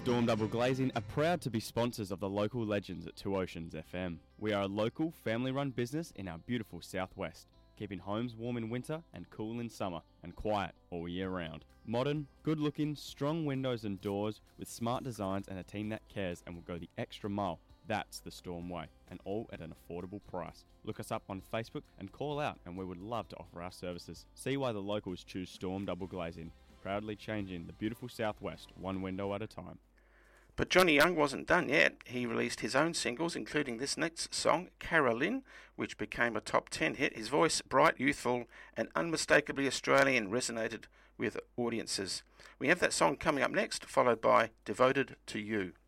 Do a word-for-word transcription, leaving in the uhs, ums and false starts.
Storm Double Glazing are proud to be sponsors of the local legends at Two Oceans F M. We are a local, family-run business in our beautiful southwest, keeping homes warm in winter and cool in summer, and quiet all year round. Modern, good-looking, strong windows and doors with smart designs and a team that cares and will go the extra mile. That's the Storm way, and all at an affordable price. Look us up on Facebook and call out, and we would love to offer our services. See why the locals choose Storm Double Glazing, proudly changing the beautiful southwest one window at a time. But Johnny Young wasn't done yet. He released his own singles, including this next song, Carolyn, which became a top ten hit. His voice, bright, youthful, and unmistakably Australian, resonated with audiences. We have that song coming up next, followed by Devoted to You.